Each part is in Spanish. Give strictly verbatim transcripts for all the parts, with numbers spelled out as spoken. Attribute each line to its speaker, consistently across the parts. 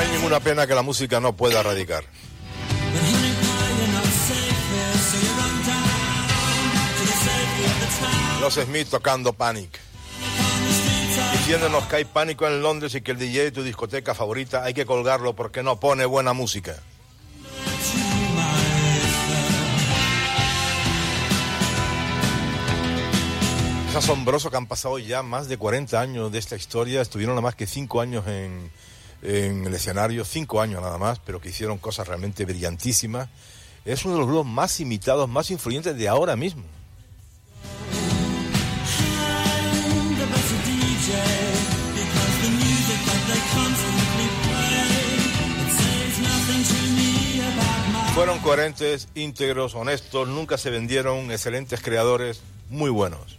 Speaker 1: hay ninguna pena que la música no pueda erradicar. Los Smith tocando Panic. Diciéndonos que hay pánico en Londres y que el D J de tu discoteca favorita hay que colgarlo porque no pone buena música. Es asombroso que han pasado ya más de cuarenta años de esta historia. Estuvieron nada más que cinco años en, en el escenario, cinco años nada más, pero que hicieron cosas realmente brillantísimas. Es uno de los grupos más imitados, más influyentes de ahora mismo. Fueron coherentes, íntegros, honestos, nunca se vendieron, excelentes creadores, muy buenos.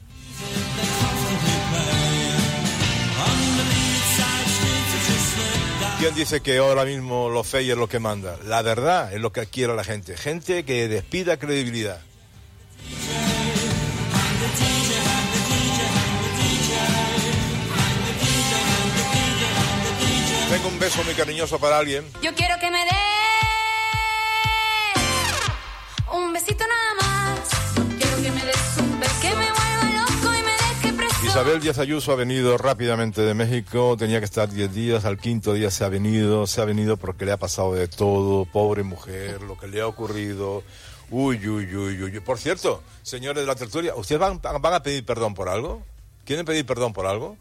Speaker 1: ¿Quién dice que ahora mismo lo fey es lo que manda? La verdad es lo que quiere la gente. Gente que despida credibilidad. Tengo un beso muy cariñoso para alguien.
Speaker 2: Yo quiero que me dé un besito nada más. Quiero que me des un beso que me vuelva loco y me deje preso.
Speaker 1: Isabel Díaz Ayuso ha venido rápidamente de México. Tenía que estar diez días. Al quinto día se ha venido. Se ha venido porque le ha pasado de todo. Pobre mujer, lo que le ha ocurrido. Uy, uy, uy, uy. Por cierto, señores de la tertulia, ¿ustedes van, van a pedir perdón por algo? ¿Quieren pedir perdón por algo?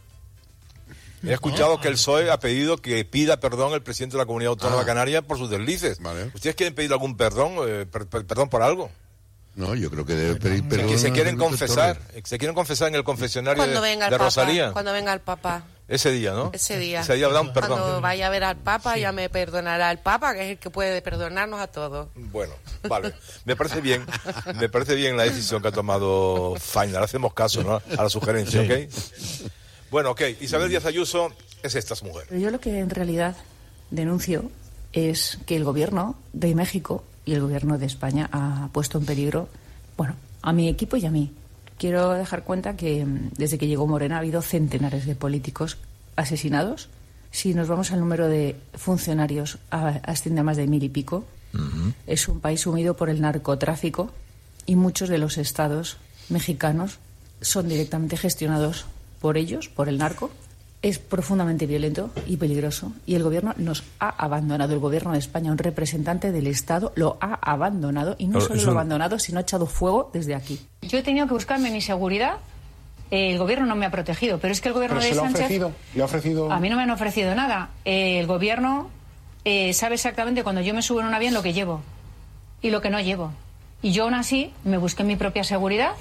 Speaker 1: He escuchado que el P S O E ha pedido que pida perdón el presidente de la Comunidad Autónoma ah. Canaria por sus deslices. Vale. ¿Ustedes quieren pedir algún perdón, eh, per, per, perdón por algo?
Speaker 3: No, yo creo que debe pedir perdón.
Speaker 1: Que se quieren confesar, se quieren confesar en el confesionario
Speaker 4: cuando
Speaker 1: de,
Speaker 4: venga el
Speaker 1: de
Speaker 4: Papa,
Speaker 1: Rosalía.
Speaker 4: Cuando venga el Papa.
Speaker 1: Ese día, ¿no?
Speaker 4: Ese día.
Speaker 1: Ese día habrá un perdón.
Speaker 4: Cuando vaya a ver al Papa, sí. Ya me perdonará el Papa, que es el que puede perdonarnos a todos.
Speaker 1: Bueno, vale. Me parece bien, me parece bien la decisión que ha tomado Final. Hacemos caso, ¿no? A la sugerencia, sí. ¿Ok? Bueno, ok. Isabel Díaz Ayuso es esta mujer.
Speaker 5: Pero yo lo que en realidad denuncio es que el gobierno de México y el gobierno de España ha puesto en peligro, bueno, a mi equipo y a mí. Quiero dejar cuenta que desde que llegó Morena ha habido centenares de políticos asesinados. Si nos vamos al número de funcionarios, asciende a más de mil y pico. Uh-huh. Es un país sumido por el narcotráfico y muchos de los estados mexicanos son directamente gestionados por ellos, por el narco. Es profundamente violento y peligroso y el gobierno nos ha abandonado. El gobierno de España, un representante del Estado, lo ha abandonado y no Pero solo eso... lo ha abandonado, sino ha echado fuego desde aquí.
Speaker 6: Yo he tenido que buscarme mi seguridad. El gobierno no me ha protegido, pero es que el gobierno
Speaker 7: pero
Speaker 6: de
Speaker 7: se lo
Speaker 6: Sánchez...
Speaker 7: Ha ofrecido, ¿le ha ofrecido?
Speaker 6: A mí no me han ofrecido nada. El gobierno eh, sabe exactamente cuando yo me subo en un avión lo que llevo y lo que no llevo. Y yo aún así me busqué mi propia seguridad.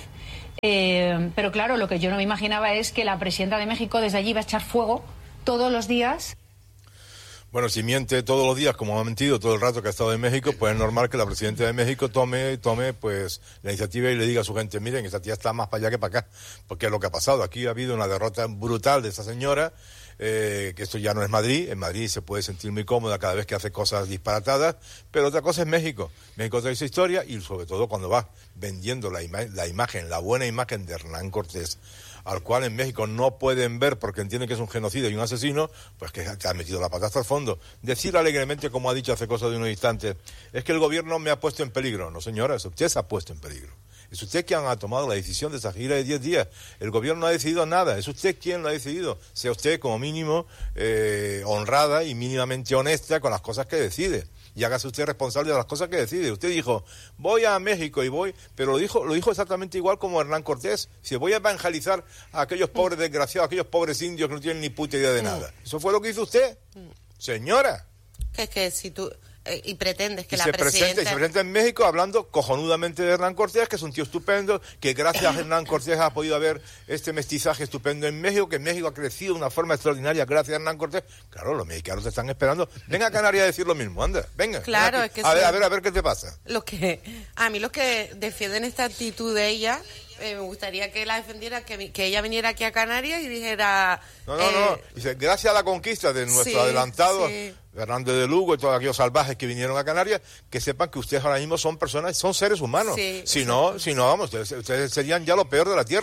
Speaker 6: Eh, pero claro, lo que yo no me imaginaba es que la presidenta de México desde allí iba a echar fuego todos los días.
Speaker 1: Bueno, si miente todos los días, como ha mentido todo el rato que ha estado en México, pues es normal que la presidenta de México tome, tome pues la iniciativa y le diga a su gente, miren, esta tía está más para allá que para acá, porque es lo que ha pasado. Aquí ha habido una derrota brutal de esa señora, eh, que esto ya no es Madrid. En Madrid se puede sentir muy cómoda cada vez que hace cosas disparatadas, pero otra cosa es México. México trae esa historia y sobre todo cuando va vendiendo la, ima- la imagen, la buena imagen de Hernán Cortés, al cual en México no pueden ver porque entienden que es un genocida y un asesino, pues que te ha metido la pata hasta el fondo. Decir alegremente, como ha dicho hace cosa de unos instantes, es que el gobierno me ha puesto en peligro. No, señora, es usted se ha puesto en peligro. Es usted quien ha tomado la decisión de esa gira de diez días. El gobierno no ha decidido nada. Es usted quien lo ha decidido. Sea usted, como mínimo, eh, honrada y mínimamente honesta con las cosas que decide. Y hágase usted responsable de las cosas que decide. Usted dijo, voy a México y voy, pero lo dijo, lo dijo exactamente igual como Hernán Cortés. Si voy a evangelizar a aquellos pobres desgraciados, a aquellos pobres indios que no tienen ni puta idea de nada. ¿Eso fue lo que hizo usted? Señora.
Speaker 4: Que es que si tú... Eh, y pretendes que
Speaker 1: y
Speaker 4: la
Speaker 1: se
Speaker 4: presidenta...
Speaker 1: presenta, y se presenta en México hablando cojonudamente de Hernán Cortés, que es un tío estupendo, que gracias a Hernán Cortés ha podido haber este mestizaje estupendo en México, que México ha crecido de una forma extraordinaria gracias a Hernán Cortés. Claro, los mexicanos te están esperando. Venga a Canarias a decir lo mismo, anda, venga.
Speaker 4: Claro,
Speaker 1: venga
Speaker 4: es que
Speaker 1: a
Speaker 4: sí.
Speaker 1: ver, a ver, a ver qué te pasa.
Speaker 4: Lo que, a mí los que defienden esta actitud de ella, eh, me gustaría que la defendiera, que, que ella viniera aquí a Canarias y dijera...
Speaker 1: No, no,
Speaker 4: eh,
Speaker 1: no. Dice, gracias a la conquista de nuestro
Speaker 4: sí,
Speaker 1: adelantado...
Speaker 4: Sí.
Speaker 1: Fernández de Lugo y todos aquellos salvajes que vinieron a Canarias, que sepan que ustedes ahora mismo son personas, son seres humanos.
Speaker 4: Sí,
Speaker 1: si no, si no, vamos, ustedes, ustedes serían ya lo peor de la tierra.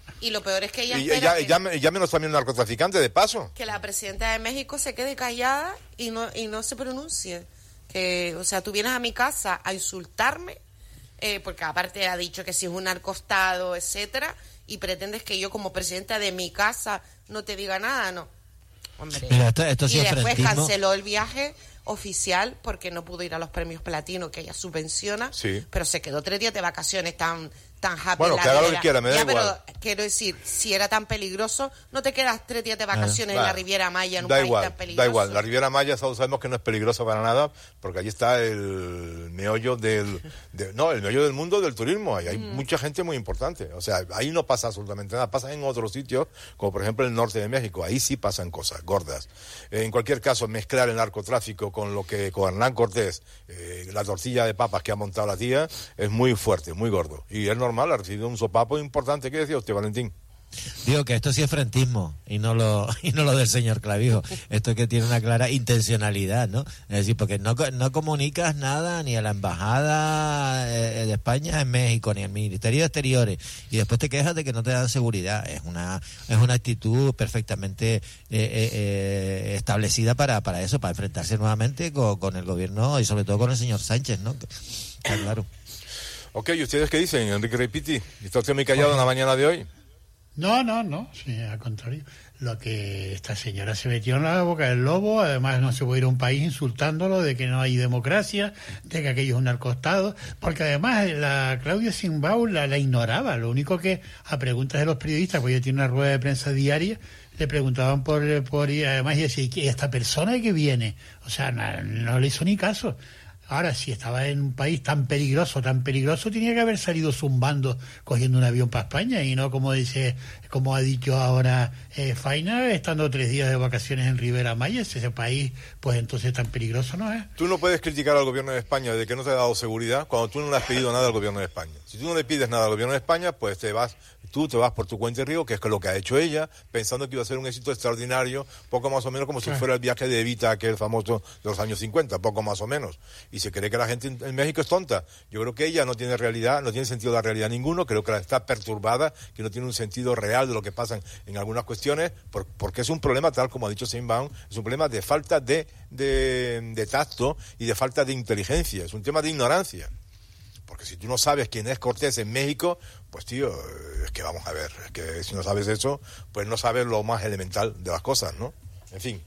Speaker 4: Y lo peor es que ella
Speaker 1: Y
Speaker 4: espera
Speaker 1: ya,
Speaker 4: que,
Speaker 1: ya, ya menos también narcotraficante, de paso.
Speaker 4: que la presidenta de México se quede callada y no y no se pronuncie. Que, o sea, tú vienes a mi casa a insultarme, eh, porque aparte ha dicho que si es un narcostado, etcétera, y pretendes que yo como presidenta de mi casa no te diga nada, no. Hombre.
Speaker 7: Mira, esto, esto sí
Speaker 4: Y
Speaker 7: es
Speaker 4: después
Speaker 7: frentismo.
Speaker 4: canceló el viaje oficial porque no pudo ir a los premios platino que ella subvenciona,
Speaker 1: Sí.
Speaker 4: pero se quedó tres días de vacaciones tan tan happy.
Speaker 1: Bueno,
Speaker 4: en la
Speaker 1: que haga lo
Speaker 4: Riviera.
Speaker 1: que quiera, me da
Speaker 4: Ya,
Speaker 1: igual.
Speaker 4: pero quiero decir, si era tan peligroso, no te quedas tres días de vacaciones en
Speaker 1: Claro.
Speaker 4: la Riviera Maya, en un
Speaker 1: Da
Speaker 4: país
Speaker 1: igual,
Speaker 4: tan peligroso.
Speaker 1: da igual. La Riviera Maya todos sabemos que no es peligrosa para nada, porque allí está el meollo del... de- no, el meollo del mundo del turismo. Ahí hay
Speaker 4: Mm.
Speaker 1: mucha gente muy importante. O sea, ahí no pasa absolutamente nada. Pasa en otros sitios, como por ejemplo el norte de México. Ahí sí pasan cosas gordas. Eh, en cualquier caso, mezclar el narcotráfico con lo que con Hernán Cortés, eh, la tortilla de papas que ha montado la tía, es muy fuerte, muy gordo. Y es normal, ha recibido un sopapo importante. ¿Qué decía usted, Valentín?
Speaker 7: Digo que esto sí es frentismo y no lo y no lo del señor Clavijo. Esto es que tiene una clara intencionalidad, ¿no? Es decir, porque no, no comunicas nada ni a la embajada eh, de España en México ni al Ministerio de Exteriores y después te quejas de que no te dan seguridad. Es una es una actitud perfectamente eh, eh, eh, establecida para para eso, para enfrentarse nuevamente con, con el gobierno y sobre todo con el señor Sánchez, ¿no? Está claro.
Speaker 1: Ok, ¿y ustedes qué dicen, Enrique Repiti? ¿Está usted muy callado en la mañana de hoy?
Speaker 8: No, no, no, sí, al contrario. Lo que esta señora se metió en la boca del lobo, además no se puede ir a un país insultándolo de que no hay democracia, de que aquello es un narcostado, porque además la Claudia Sheinbaum la, la ignoraba. Lo único que a preguntas de los periodistas, pues ella tiene una rueda de prensa diaria, le preguntaban por, por y además ella decía, ¿y esta persona que viene? O sea, no, no le hizo ni caso. Ahora, si estaba en un país tan peligroso, tan peligroso, tenía que haber salido zumbando, cogiendo un avión para España, y no como dice, como ha dicho ahora eh, Faina, estando tres días de vacaciones en Rivera Maya. Ese país, pues entonces tan peligroso no es.
Speaker 1: Tú no puedes criticar al gobierno de España de que no te ha dado seguridad cuando tú no le has pedido nada al gobierno de España. Si tú no le pides nada al gobierno de España, pues te vas, tú te vas por tu cuenta y río, que es lo que ha hecho ella, pensando que iba a ser un éxito extraordinario, poco más o menos como si
Speaker 8: Claro.
Speaker 1: fuera el viaje de Evita, aquel famoso de los años cincuenta, poco más o menos. Y se cree que la gente en, en México es tonta. Yo creo que ella no tiene realidad, no tiene sentido de la realidad ninguno, creo que la está perturbada, que no tiene un sentido real de lo que pasa en, en algunas cuestiones, por, porque es un problema, tal como ha dicho Sheinbaum, es un problema de falta de, de, de tacto y de falta de inteligencia, es un tema de ignorancia. Porque si tú no sabes quién es Cortés en México, pues tío, es que vamos a ver, es que si no sabes eso, pues no sabes lo más elemental de las cosas, ¿no? En fin,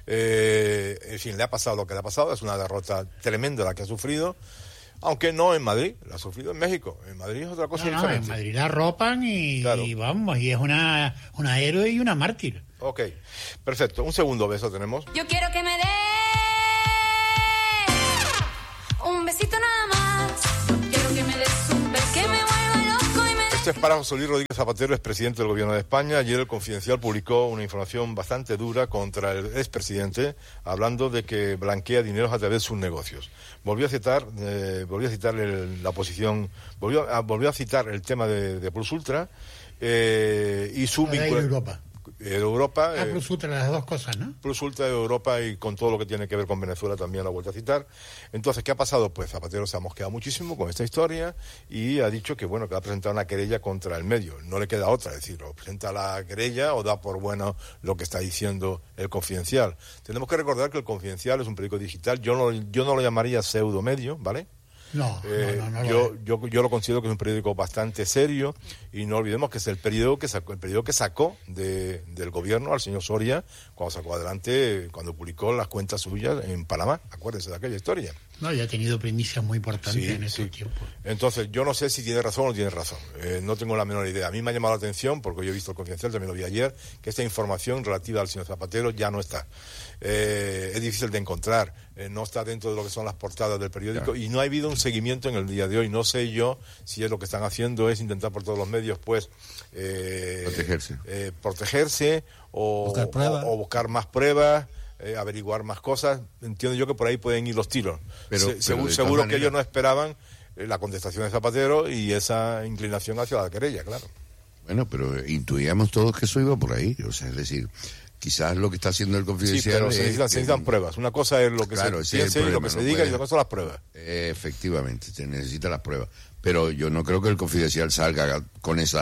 Speaker 1: eh, en fin, le ha pasado lo que le ha pasado, es una derrota tremenda la que ha sufrido, aunque no en Madrid, la ha sufrido en México, en Madrid es otra cosa
Speaker 8: No, no,
Speaker 1: diferente.
Speaker 8: en Madrid la arropan y,
Speaker 1: Claro.
Speaker 8: y vamos, y es una, una héroe y una mártir.
Speaker 1: Ok, perfecto, un segundo beso tenemos.
Speaker 2: Yo quiero que me dé un besito nada más. Quiero que me des un beso que me vuelva loco y me des...
Speaker 1: Este es para José Luis Rodríguez Zapatero, expresidente del Gobierno de España. Ayer el Confidencial publicó una información bastante dura contra el expresidente, hablando de que blanquea dineros a través de sus negocios. Volvió a citar, eh, volvió a citar el- la posición, volvió a, volvió a citar el tema de, de Plus Ultra eh, y su
Speaker 8: La de
Speaker 1: vincula-
Speaker 8: Europa.
Speaker 1: eh, Europa.
Speaker 8: Ah,
Speaker 1: eh,
Speaker 8: Plus Ultra, las dos cosas, ¿no?
Speaker 1: Plus Ultra de Europa y con todo lo que tiene que ver con Venezuela también la vuelta a citar. Entonces, ¿qué ha pasado? Pues Zapatero se ha mosqueado muchísimo con esta historia y ha dicho que, bueno, que va a presentar una querella contra el medio. No le queda otra, es decir, o presenta la querella o da por bueno lo que está diciendo el Confidencial. Tenemos que recordar que el Confidencial es un periódico digital, yo no, yo no lo llamaría pseudo medio, ¿vale?
Speaker 8: No,
Speaker 1: Eh,
Speaker 8: no, no, no lo
Speaker 1: yo,
Speaker 8: es.
Speaker 1: yo, yo lo considero que es un periódico bastante serio y no olvidemos que es el periódico que sacó, el periódico que sacó de, del gobierno al señor Soria cuando sacó adelante, cuando publicó las cuentas suyas en Panamá. Acuérdense de aquella historia.
Speaker 8: No, ya ha tenido primicias muy importantes
Speaker 1: Sí,
Speaker 8: en estos
Speaker 1: sí.
Speaker 8: tiempos.
Speaker 1: Entonces, yo no sé si tiene razón o no tiene razón. Eh, no tengo la menor idea. A mí me ha llamado la atención, porque yo he visto el Confidencial, también lo vi ayer, que esta información relativa al señor Zapatero ya no está. Eh, es difícil de encontrar. Eh, no está dentro de lo que son las portadas del periódico
Speaker 3: Claro.
Speaker 1: y no ha habido un seguimiento en el día de hoy. No sé yo si es lo que están haciendo es intentar por todos los medios, pues... eh,
Speaker 3: Protegerse.
Speaker 1: eh, protegerse o
Speaker 7: Buscar pruebas.
Speaker 1: o- o buscar más pruebas. Eh, averiguar más cosas, entiendo yo que por ahí pueden ir los tiros.
Speaker 3: Pero-
Speaker 1: Se-
Speaker 3: pero
Speaker 1: seguro
Speaker 3: de
Speaker 1: seguro
Speaker 3: todas
Speaker 1: que
Speaker 3: maneras-
Speaker 1: ellos no esperaban eh, la contestación de Zapatero y esa inclinación hacia la querella, claro.
Speaker 3: Bueno, pero intuíamos todos que eso iba por ahí. O sea, es decir, quizás lo que está haciendo el
Speaker 1: Sí,
Speaker 3: Confidencial
Speaker 1: pero se
Speaker 3: es
Speaker 1: necesitan, se
Speaker 3: que-
Speaker 1: necesitan pruebas. Una cosa es lo que
Speaker 3: Claro,
Speaker 1: se
Speaker 3: ese es el
Speaker 1: piense y lo
Speaker 3: problema,
Speaker 1: que se
Speaker 3: no
Speaker 1: diga
Speaker 3: puede-
Speaker 1: y otra cosa son las pruebas.
Speaker 3: Efectivamente, se necesita las pruebas. Pero yo no creo que el Confidencial salga con esa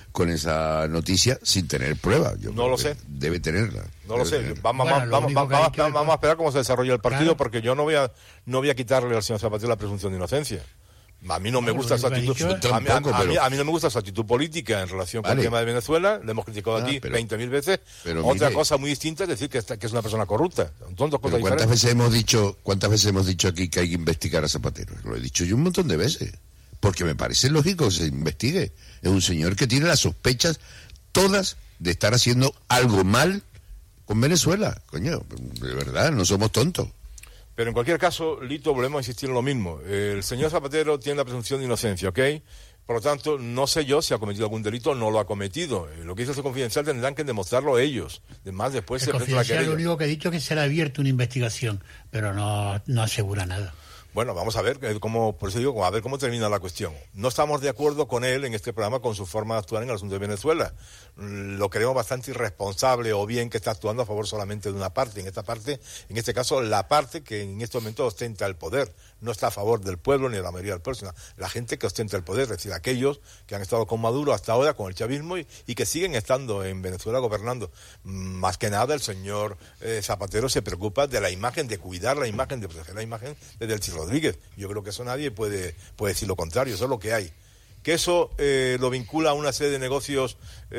Speaker 3: con esa noticia sin tener pruebas. Yo
Speaker 1: No lo
Speaker 3: creo que
Speaker 1: sé.
Speaker 3: Debe tenerla.
Speaker 1: No lo
Speaker 3: debe
Speaker 1: sé.
Speaker 3: tenerla.
Speaker 1: Vamos,
Speaker 8: Bueno,
Speaker 1: vamos,
Speaker 8: lo
Speaker 1: vamos,
Speaker 8: único que ha
Speaker 1: vamos,
Speaker 8: dicho
Speaker 1: vamos,
Speaker 8: es-
Speaker 1: vamos a esperar cómo se desarrolla el partido,
Speaker 8: Claro.
Speaker 1: porque yo no voy a no voy a quitarle al señor Zapatero la presunción de inocencia. A mí no me
Speaker 8: No,
Speaker 1: gusta
Speaker 8: lo
Speaker 1: su
Speaker 8: único que ha
Speaker 1: actitud.
Speaker 8: dicho-
Speaker 1: A mí, a-
Speaker 3: Tampoco,
Speaker 1: a mí-
Speaker 3: pero-
Speaker 1: a mí no me gusta su actitud política en relación con
Speaker 3: Vale.
Speaker 1: el tema de Venezuela. Le hemos criticado
Speaker 3: Ah,
Speaker 1: aquí
Speaker 3: pero-
Speaker 1: veinte mil veces.
Speaker 3: pero
Speaker 1: Otra
Speaker 3: mire-
Speaker 1: cosa muy distinta es decir que, está- que es una persona corrupta. Son dos cosas
Speaker 3: Pero ¿cuántas
Speaker 1: diferentes.
Speaker 3: veces hemos dicho, cuántas veces hemos dicho aquí que hay que investigar a Zapatero? Lo he dicho yo un montón de veces, porque me parece lógico que se investigue. Es un señor que tiene las sospechas todas de estar haciendo algo mal con Venezuela. Coño, de verdad, no somos tontos.
Speaker 1: Pero en cualquier caso, Lito, volvemos a insistir en lo mismo. El señor Zapatero tiene la presunción de inocencia, ¿ok? Por lo tanto, no sé yo si ha cometido algún delito o no lo ha cometido. Eh, Lo que dice el Confidencial tendrán que demostrarlo ellos. Además, después
Speaker 8: El
Speaker 1: se presenta la
Speaker 8: Confidencial lo
Speaker 1: querella.
Speaker 8: único que ha dicho es que será abierta una investigación, pero no, no asegura nada.
Speaker 1: Bueno, vamos a ver eh, cómo, por eso digo, a ver cómo termina la cuestión. No estamos de acuerdo con él en este programa con su forma de actuar en el asunto de Venezuela. Mm, Lo creemos bastante irresponsable o bien que está actuando a favor solamente de una parte. En esta parte, en este caso, la parte que en este momento ostenta el poder. No está a favor del pueblo ni de la mayoría del pueblo, sino la gente que ostenta el poder, es decir, aquellos que han estado con Maduro hasta ahora, con el chavismo y, y que siguen estando en Venezuela gobernando. Mm, Más que nada, el señor eh, Zapatero se preocupa de la imagen, de cuidar la imagen, de proteger la imagen de Delcy Rodríguez. Yo creo que eso nadie puede, puede decir lo contrario, eso es lo que hay. Que eso eh, lo vincula a una serie de negocios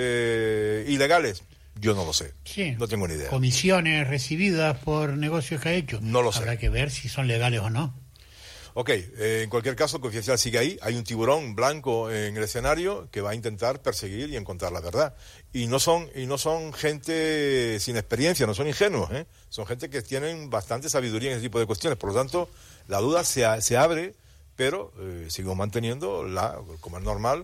Speaker 1: eh, ilegales, yo no lo sé.
Speaker 8: Sí.
Speaker 1: No tengo ni idea.
Speaker 8: Comisiones recibidas por negocios que ha hecho.
Speaker 1: No lo sé.
Speaker 8: Habrá que ver si son legales o no.
Speaker 1: Ok, eh, en cualquier caso, el Confidencial sigue ahí. Hay un tiburón blanco en el escenario que va a intentar perseguir y encontrar la verdad. Y no son y no son gente sin experiencia, no son ingenuos, ¿eh? Son gente que tienen bastante sabiduría en ese tipo de cuestiones. Por lo tanto, la duda se, a- se abre, pero eh, seguimos manteniendo, la, como es normal,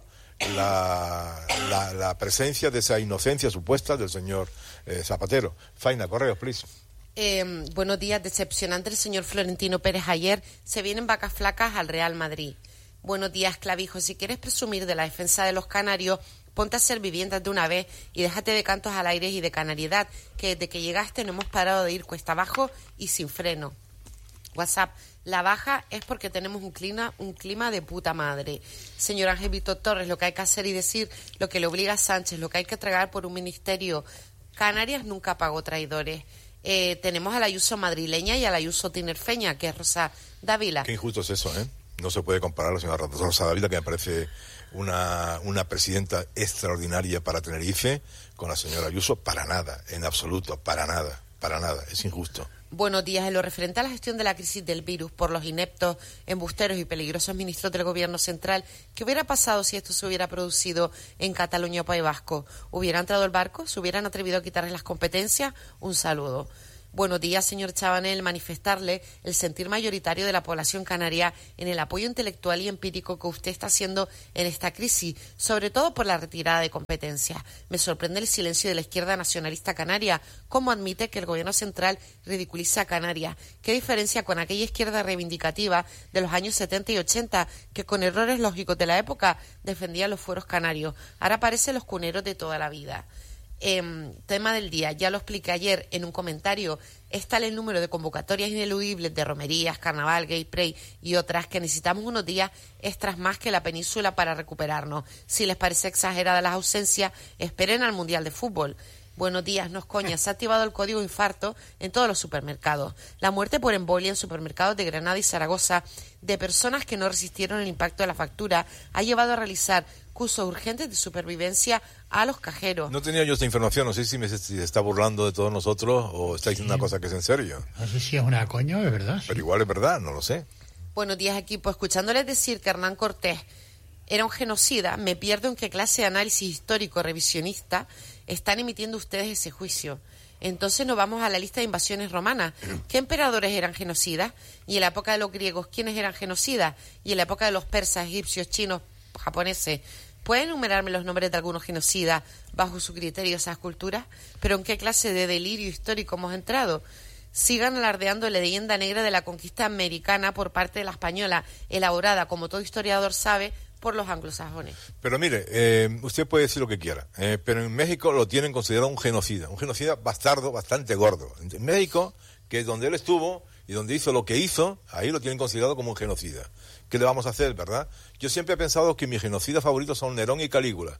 Speaker 1: la, la, la presencia de esa inocencia supuesta del señor eh, Zapatero. Faina, correos, please.
Speaker 4: Eh, buenos días, decepcionante el señor Florentino Pérez ayer. Se vienen vacas flacas al Real Madrid. Buenos días, Clavijo. Si quieres presumir de la defensa de los canarios, ponte a hacer viviendas de una vez y déjate de cantos al aire y de canariedad, que desde que llegaste no hemos parado de ir cuesta abajo y sin freno. WhatsApp, la baja es porque tenemos un clima, un clima de puta madre. Señor Ángel Víctor Torres, lo que hay que hacer y decir, lo que le obliga a Sánchez, lo que hay que tragar por un ministerio. Canarias nunca pagó traidores. Eh, tenemos a la Ayuso madrileña y a la Ayuso tinerfeña, que es Rosa Dávila.
Speaker 1: Qué injusto es eso, ¿eh? No se puede comparar a la señora Rosa Dávila, que me parece una, una presidenta extraordinaria para Tenerife, con la señora Ayuso, para nada, en absoluto, para nada, para nada, es injusto.
Speaker 4: Buenos días. En lo referente a la gestión de la crisis del virus por los ineptos, embusteros y peligrosos ministros del Gobierno central, ¿qué hubiera pasado si esto se hubiera producido en Cataluña o País Vasco? ¿Hubiera entrado el barco? ¿Se hubieran atrevido a quitarles las competencias? Un saludo. Buenos días, señor Chabanel. Manifestarle el sentir mayoritario de la población canaria en el apoyo intelectual y empírico que usted está haciendo en esta crisis, sobre todo por la retirada de competencias. Me sorprende el silencio de la izquierda nacionalista canaria. ¿Cómo admite que el gobierno central ridiculiza a Canarias? ¿Qué diferencia con aquella izquierda reivindicativa de los años setenta y ochenta que con errores lógicos de la época defendía los fueros canarios? Ahora parecen los cuneros de toda la vida. Eh, tema del día, ya lo expliqué ayer en un comentario, es tal el número de convocatorias ineludibles de romerías, carnaval, gay pride y otras que necesitamos unos días extras más que la península para recuperarnos. Si les parece exagerada las ausencias, esperen al Mundial de Fútbol. Buenos días, no es coña, se ha activado el código infarto en todos los supermercados. La muerte por embolia en supermercados de Granada y Zaragoza de personas que no resistieron el impacto de la factura ha llevado a realizar cursos urgentes de supervivencia a los cajeros.
Speaker 1: No tenía yo esta información, no sé si, me, si se está burlando de todos nosotros o está diciendo
Speaker 8: Sí.
Speaker 1: una cosa que es en serio.
Speaker 8: No sé si es una coña, es verdad.
Speaker 1: Pero igual es verdad, no lo sé.
Speaker 4: Buenos días, equipo. Escuchándoles decir que Hernán Cortés era un genocida, me pierdo en qué clase de análisis histórico revisionista están emitiendo ustedes ese juicio. Entonces nos vamos a la lista de invasiones romanas. ¿Qué emperadores eran genocidas? Y en la época de los griegos, ¿quiénes eran genocidas? Y en la época de los persas, egipcios, chinos, japoneses. ¿Pueden enumerarme los nombres de algunos genocidas bajo su criterio esas culturas? ¿Pero en qué clase de delirio histórico hemos entrado? Sigan alardeando la leyenda negra de la conquista americana por parte de la española, elaborada, como todo historiador sabe, por los anglosajones.
Speaker 1: Pero mire, eh, usted puede decir lo que quiera, eh, pero en México lo tienen considerado un genocida, un genocida bastardo, bastante gordo. En México, que es donde él estuvo y donde hizo lo que hizo, ahí lo tienen considerado como un genocida. ¿Qué le vamos a hacer, verdad? Yo siempre he pensado que mis genocidas favoritos son Nerón y Calígula.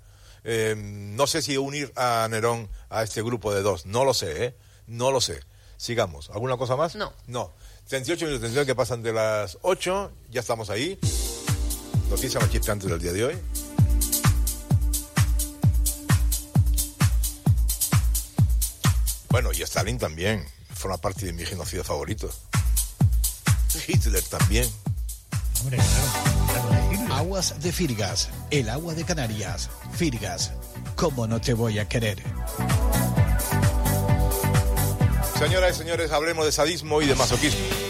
Speaker 1: Eh, no sé si unir a Nerón a este grupo de dos. No lo sé, ¿eh? No lo sé. Sigamos. ¿Alguna cosa más?
Speaker 4: No.
Speaker 1: No. treinta y ocho minutos, treinta y ocho que pasan de las ocho. Ya estamos ahí. Noticia más chistante del día de hoy. Bueno, y Stalin también. Forma parte de mi genocidio favorito. Hitler también.
Speaker 8: Hombre, claro, claro de Hitler.
Speaker 9: Aguas de Firgas, el agua de Canarias. Firgas, ¿cómo no te voy a querer?
Speaker 1: Señoras y señores, hablemos de sadismo y de masoquismo.